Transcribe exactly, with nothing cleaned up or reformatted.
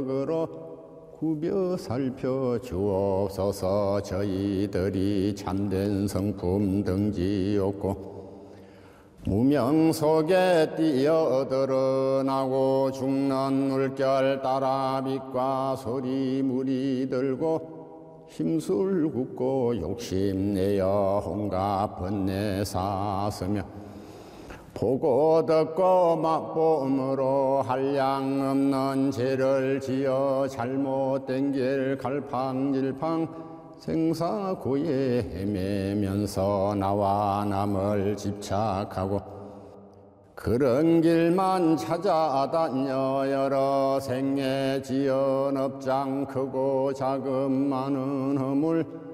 으로 구벼 살펴 주옵소서. 저희들이 참된 성품 등지없고 무명 속에 뛰어들어나고 죽는 물결 따라 빛과 소리 물이 들고 힘술 굽고 욕심내어 온갖 번뇌 사서며 보고 듣고 맛봄으로 한량 없는 죄를 지어 잘못된 길 갈팡질팡 생사고에 헤매면서 나와 남을 집착하고 그런 길만 찾아다녀 여러 생애 지은 업장 크고 작은 많은 허물